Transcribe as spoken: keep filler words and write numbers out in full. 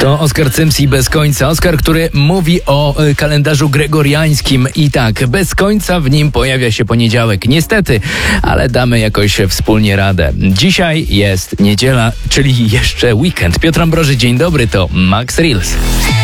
To Oskar Cymsi bez końca. Oskar, który mówi o y, kalendarzu gregoriańskim i tak, bez końca w nim pojawia się poniedziałek. Niestety, ale damy jakoś wspólnie radę. Dzisiaj jest niedziela, czyli jeszcze weekend. Piotr Ambroży, dzień dobry, to Max Reels.